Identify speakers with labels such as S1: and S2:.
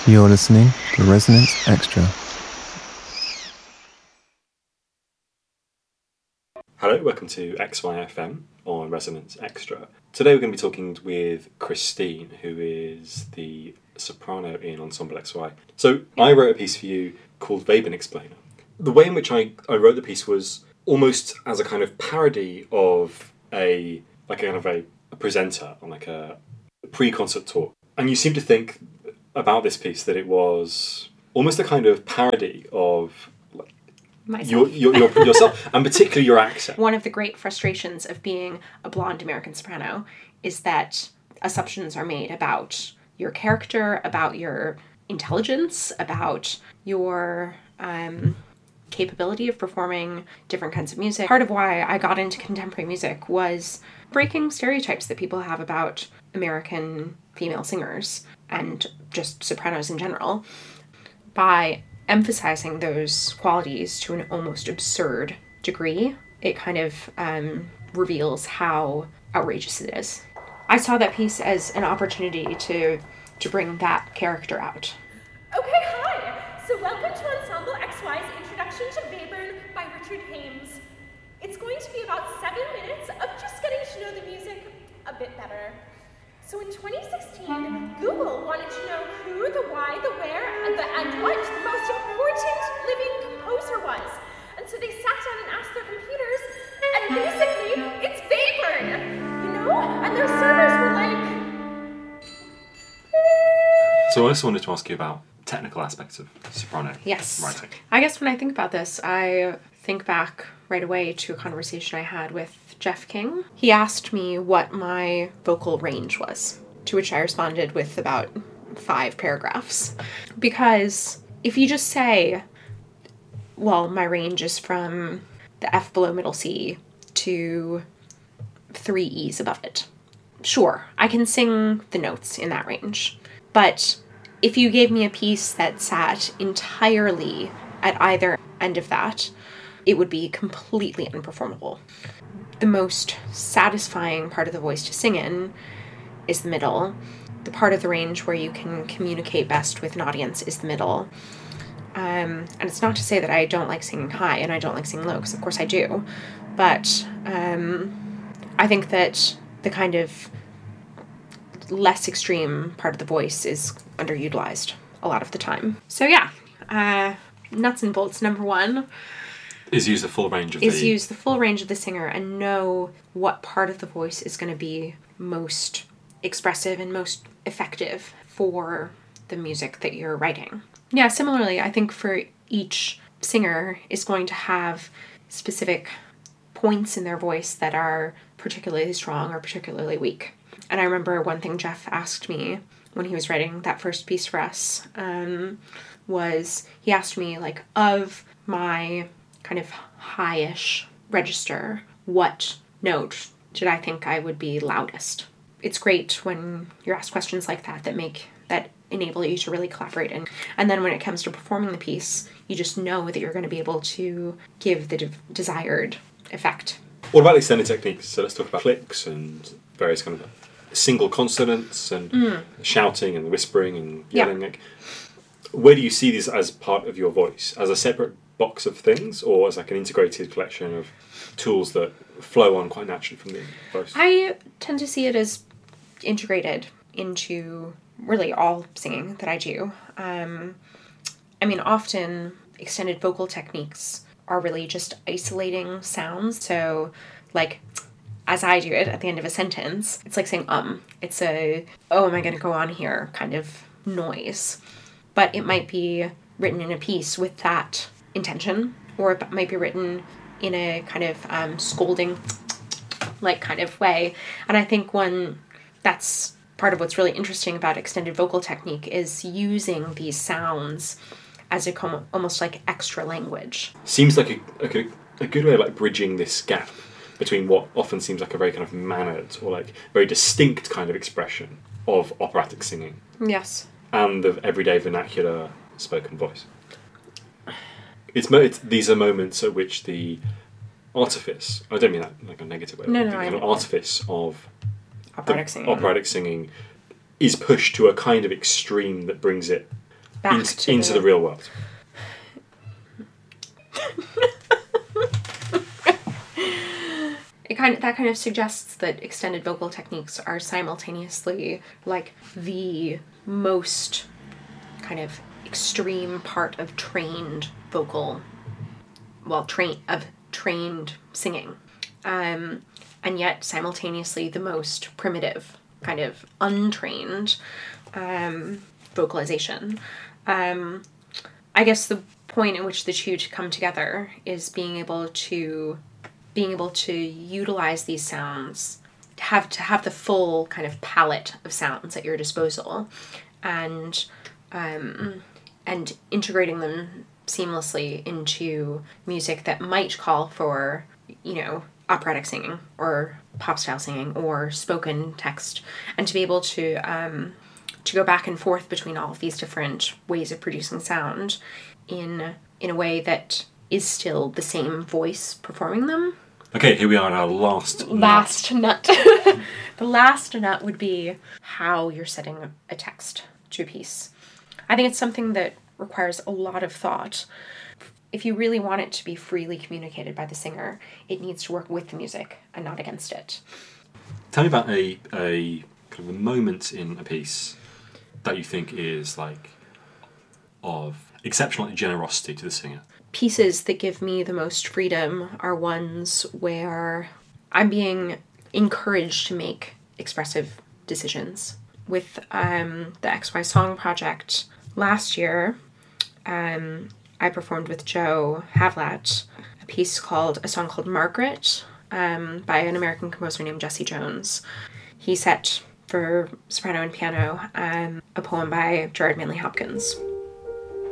S1: You're listening to Resonance Extra.
S2: Hello, welcome to XYFM on Resonance Extra. Today we're going to be talking with Christine, who is the soprano in Ensemble XY. So I wrote a piece for you called Veblen Explainer. The way in which I wrote the piece was almost as a kind of parody of a presenter on like a pre-concert talk. And you seem to think about this piece that it was almost a kind of parody of
S3: Myself.
S2: yourself, and particularly your accent.
S3: One of the great frustrations of being a blonde American soprano is that assumptions are made about your character, about your intelligence, about your capability of performing different kinds of music. Part of why I got into contemporary music was breaking stereotypes that people have about American female singers and just sopranos in general by emphasizing those qualities to an almost absurd degree. It kind of reveals how outrageous it is. I saw that piece as an opportunity to bring that character out.
S4: Okay, hi! So welcome to Ensemble XY's Introduction to Webern by Richard Hames. It's going to be about 7 minutes of just getting to know the music a bit better. So in 2016, Google wanted to know who, the why, the where, and what the most important living composer was. And so they sat down and asked their computers, and basically, it's Webern! You know? And their servers were like...
S2: So I also wanted to ask you about technical aspects of soprano
S3: Yes.
S2: writing.
S3: I guess when I think about this, I think back right away to a conversation I had with Jeff King. He asked me what my vocal range was, to which I responded with about 5 paragraphs. Because if you just say, well, my range is from the F below middle C to 3 E's above it. Sure, I can sing the notes in that range. But if you gave me a piece that sat entirely at either end of that, it would be completely unperformable. The most satisfying part of the voice to sing in is the middle. The part of the range where you can communicate best with an audience is the middle. And it's not to say that I don't like singing high and I don't like singing low, because of course I do. But I think that the kind of less extreme part of the voice is underutilized a lot of the time. So yeah, nuts and bolts number 1
S2: Is use the full range of
S3: use the full range of the singer and know what part of the voice is going to be most expressive and most effective for the music that you're writing. Yeah, similarly, I think for each singer is going to have specific points in their voice that are particularly strong or particularly weak. And I remember one thing Jeff asked me when he was writing that first piece for us was he asked me, like, of my kind of high-ish register, what note did I think I would be loudest? It's great when you're asked questions like that that enable you to really collaborate. And then when it comes to performing the piece, you just know that you're going to be able to give the desired effect.
S2: What about extended techniques? So let's talk about clicks and various kind of single consonants and shouting and whispering and yelling.
S3: Yeah.
S2: Like, where do you see these as part of your voice? As a separate box of things, or as like an integrated collection of tools that flow on quite naturally from the voice?
S3: I tend to see it as integrated into really all singing that I do. I mean, often extended vocal techniques are really just isolating sounds. So, like, as I do it at the end of a sentence, it's like saying It's a, oh, am I going to go on here kind of noise. But it might be written in a piece with that intention, or it might be written in a kind of scolding like kind of way. And I think that's part of what's really interesting about extended vocal technique is using these sounds as almost like extra language.
S2: Seems like a good way of like bridging this gap between what often seems like a very kind of mannered or like very distinct kind of expression of operatic singing.
S3: Yes.
S2: And the everyday vernacular spoken voice. These are moments at which the artifice, I don't mean that like a negative way,
S3: No,
S2: the
S3: I
S2: kind of
S3: mean
S2: artifice of
S3: operatic singing.
S2: operatic singing is pushed to a kind of extreme that brings it
S3: back
S2: into the real world.
S3: That kind of suggests that extended vocal techniques are simultaneously like the most kind of extreme part of trained trained singing, and yet simultaneously the most primitive kind of untrained vocalization. I guess the point at which the two come together is being able to utilize these sounds, to have the full kind of palette of sounds at your disposal, and integrating them seamlessly into music that might call for, operatic singing or pop style singing or spoken text, and to be able to go back and forth between all of these different ways of producing sound in a way that is still the same voice performing them.
S2: Okay, here we are at our last
S3: nut. The last nut would be how you're setting a text to a piece. I think it's something that requires a lot of thought. If you really want it to be freely communicated by the singer, it needs to work with the music and not against it.
S2: Tell me about a kind of a moment in a piece that you think is like of exceptional generosity to the singer.
S3: Pieces that give me the most freedom are ones where I'm being encouraged to make expressive decisions. With the XY Song Project last year, I performed with Joe Havlat a song called Margaret, by an American composer named Jesse Jones. He set for soprano and piano a poem by Gerard Manley Hopkins.